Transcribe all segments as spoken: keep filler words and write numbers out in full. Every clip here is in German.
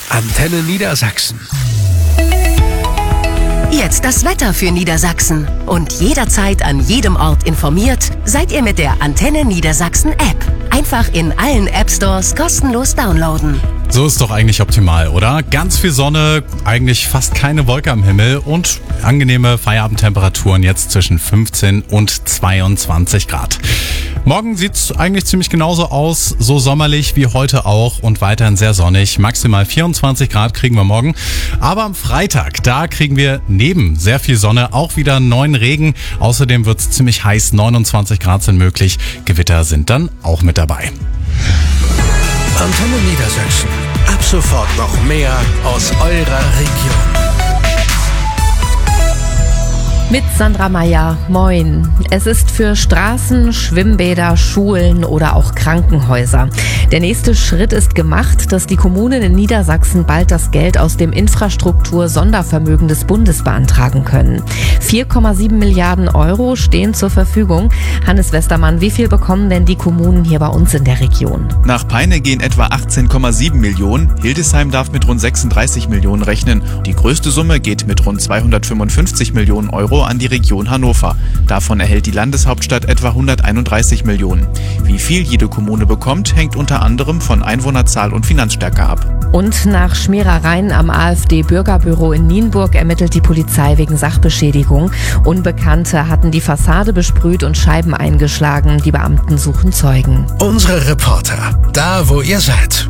Antenne Niedersachsen. Jetzt das Wetter für Niedersachsen. Und jederzeit an jedem Ort informiert seid ihr mit der Antenne Niedersachsen App. Einfach in allen App Stores kostenlos downloaden. So ist doch eigentlich optimal, oder? Ganz viel Sonne, eigentlich fast keine Wolke am Himmel und angenehme Feierabendtemperaturen jetzt zwischen fünfzehn und zweiundzwanzig Grad. Morgen sieht's eigentlich ziemlich genauso aus, so sommerlich wie heute auch und weiterhin sehr sonnig. Maximal vierundzwanzig Grad kriegen wir morgen. Aber am Freitag, da kriegen wir neben sehr viel Sonne auch wieder neuen Regen. Außerdem wird's ziemlich heiß, neunundzwanzig Grad sind möglich. Gewitter sind dann auch mit dabei. Antenne Niedersachsen. Ab sofort noch mehr aus eurer Region. Mit Sandra Meyer, moin. Es ist für Straßen, Schwimmbäder, Schulen oder auch Krankenhäuser. Der nächste Schritt ist gemacht, dass die Kommunen in Niedersachsen bald das Geld aus dem Infrastruktur-Sondervermögen des Bundes beantragen können. vier Komma sieben Milliarden Euro stehen zur Verfügung. Hannes Westermann, wie viel bekommen denn die Kommunen hier bei uns in der Region? Nach Peine gehen etwa achtzehn Komma sieben Millionen. Hildesheim darf mit rund sechsunddreißig Millionen rechnen. Die größte Summe geht mit rund zweihundertfünfundfünfzig Millionen Euro an die Region Hannover. Davon erhält die Landeshauptstadt etwa hunderteinunddreißig Millionen. Wie viel jede Kommune bekommt, hängt unter anderem von Einwohnerzahl und Finanzstärke ab. Und nach Schmierereien am AfD-Bürgerbüro in Nienburg ermittelt die Polizei wegen Sachbeschädigung. Unbekannte hatten die Fassade besprüht und Scheiben eingeschlagen. Die Beamten suchen Zeugen. Unsere Reporter, da wo ihr seid.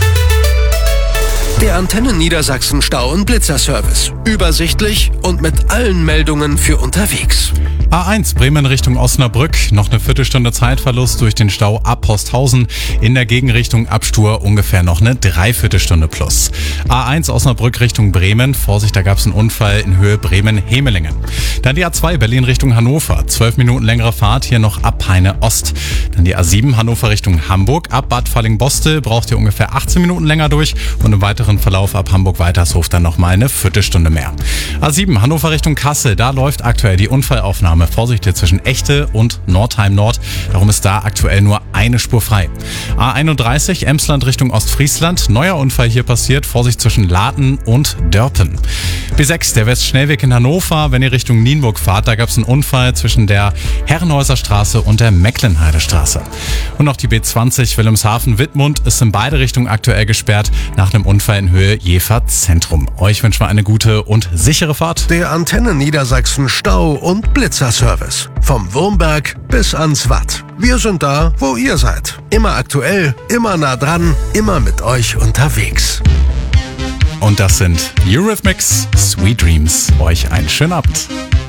Der Antenne Niedersachsen Stau- und Blitzerservice. Übersichtlich und mit allen Meldungen für unterwegs. A eins Bremen Richtung Osnabrück. Noch eine Viertelstunde Zeitverlust durch den Stau ab Posthausen. In der Gegenrichtung ab Stur ungefähr noch eine Dreiviertelstunde plus. A eins Osnabrück Richtung Bremen. Vorsicht, da gab es einen Unfall in Höhe Bremen-Hemelingen. Dann die A zwei Berlin Richtung Hannover. Zwölf Minuten längere Fahrt hier noch ab Peine Ost. Dann die A sieben Hannover Richtung Hamburg. Ab Bad Falling-Bostel braucht ihr ungefähr achtzehn Minuten länger durch. Und im weiteren Verlauf ab Hamburg-Weitershof dann nochmal eine Viertelstunde mehr. A sieben Hannover Richtung Kassel. Da läuft aktuell die Unfallaufnahme. Vorsicht hier zwischen Echte und Nordheim Nord. Darum ist da aktuell nur eine Spur frei. A einunddreißig Emsland Richtung Ostfriesland. Neuer Unfall hier passiert. Vorsicht zwischen Laten und Dörpen. B sechs der Westschnellweg in Hannover. Wenn ihr Richtung Nienburg fahrt, da gab es einen Unfall zwischen der Herrenhäuser Straße und der Mecklenheidestraße. Und noch die B zwanzig Wilhelmshaven-Wittmund ist in beide Richtungen aktuell gesperrt nach einem Unfall in Höhe Jever Zentrum. Euch wünschen wir eine gute und sichere Fahrt. Der Antenne Niedersachsen Stau- und Blitzerservice. Vom Wurmberg bis ans Watt. Wir sind da, wo ihr seid. Immer aktuell, immer nah dran, immer mit euch unterwegs. Und das sind Eurythmics, Sweet Dreams. Euch einen schönen Abend.